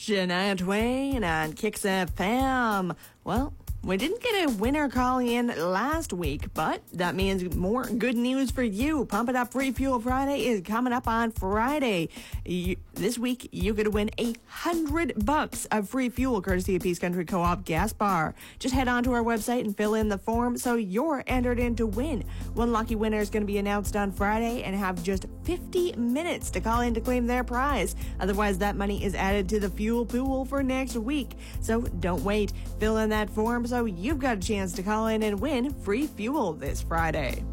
Shania Twain on Kicks FM. Well, we didn't get a winner calling in last week, but that means more good news for you. Pump It Up Free Fuel Friday is coming up on Friday. This week, you could win $100 of free fuel courtesy of Peace Country Co-op Gas Bar. Just head on to our website and fill in the form so you're entered in to win. One lucky winner is going to be announced on Friday and have just 50 minutes to call in to claim their prize. Otherwise, that money is added to the fuel pool for next week. So don't wait. Fill in that form so you've got a chance to call in and win free fuel this Friday.